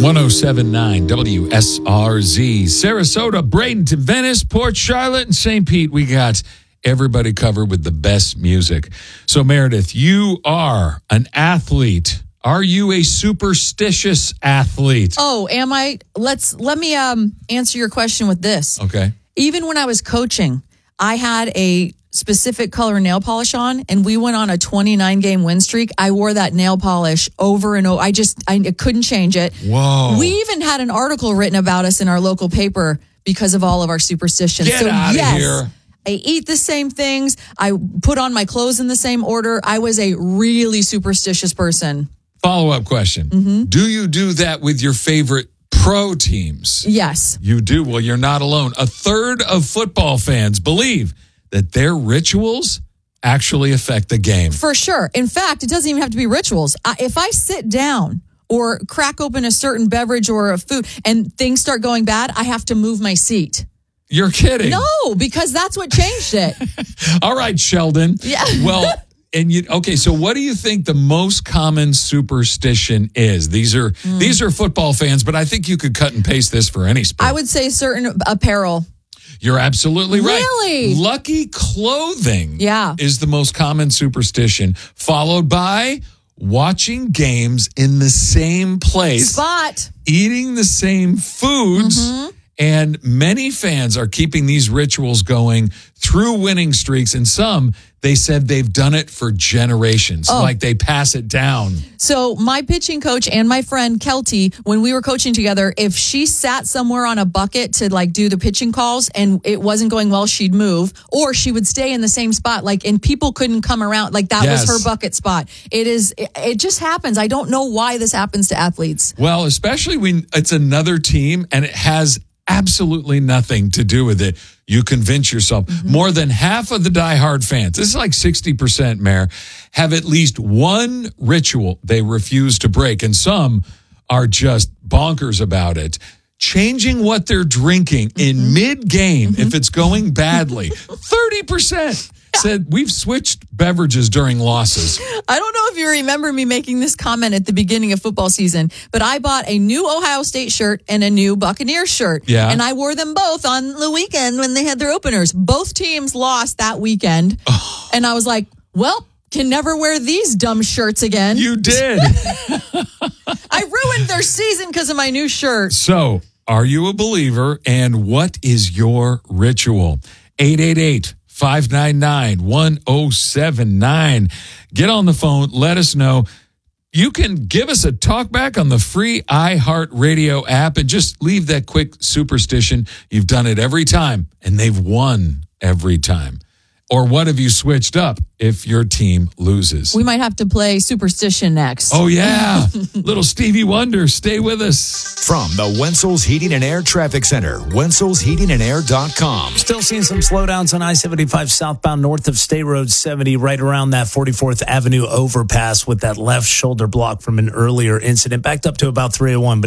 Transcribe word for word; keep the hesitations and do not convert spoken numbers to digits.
one oh seven point nine W S R Z. Sarasota, Bradenton, Venice, Port Charlotte, and Saint Pete. We got everybody covered with the best music. So, Meredith, you are an athlete. Are you a superstitious athlete? Oh, am I? Let's let me um answer your question with this. Okay. Even when I was coaching, I had a specific color nail polish on, and we went on a twenty-nine game win streak. I wore that nail polish over and over. I just I couldn't change it. Whoa. We even had an article written about us in our local paper because of all of our superstitions. Get so out yes, of here. I eat the same things. I put on my clothes in the same order. I was a really superstitious person. Follow-up question. Mm-hmm. Do you do that with your favorite pro teams? Yes. You do. Well, you're not alone. A third of football fans believe that their rituals actually affect the game. For sure. In fact, it doesn't even have to be rituals. I, if I sit down or crack open a certain beverage or a food and things start going bad, I have to move my seat. You're kidding. No, because that's what changed it. All right, Sheldon. Yeah. Well, and you okay, so what do you think the most common superstition is? These are mm. these are football fans, but I think you could cut and paste this for any sport. I would say certain apparel. You're absolutely right. Really? Lucky clothing yeah. is the most common superstition, followed by watching games in the same place. Spot. Eating the same foods. Mm-hmm. And many fans are keeping these rituals going through winning streaks. And some, they said they've done it for generations, oh. like they pass it down. So my pitching coach and my friend Kelty, when we were coaching together, if she sat somewhere on a bucket to like do the pitching calls and it wasn't going well, she'd move, or she would stay in the same spot. Like, and people couldn't come around. Like that yes. was her bucket spot. It is, it, it just happens. I don't know why this happens to athletes. Well, especially when it's another team and it has absolutely nothing to do with it. You convince yourself. Mm-hmm. More than half of the diehard fans, this is like sixty percent, Mayor, have at least one ritual they refuse to break. And some are just bonkers about it. Changing what they're drinking mm-hmm. in mid-game mm-hmm. if it's going badly. thirty percent said we've switched beverages during losses. I don't know if you remember me making this comment at the beginning of football season, but I bought a new Ohio State shirt and a new Buccaneers shirt. Yeah. And I wore them both on the weekend when they had their openers. Both teams lost that weekend. Oh. And I was like, well, can never wear these dumb shirts again. You did. I ruined their season because of my new shirt. So, are you a believer, and what is your ritual? eight eight eight, five nine nine, one oh seven nine. Get on the phone. Let us know. You can give us a talk back on the free iHeartRadio app and just leave that quick superstition. You've done it every time, and they've won every time. Or what have you switched up if your team loses? We might have to play Superstition next. Oh, yeah. Little Stevie Wonder. Stay with us. From the Wenzel's Heating and Air Traffic Center, Wenzel's Heating and Air dot com. Still seeing some slowdowns on I seventy-five southbound north of State Road seventy, right around that forty-fourth Avenue overpass with that left shoulder block from an earlier incident. Backed up to about three oh one.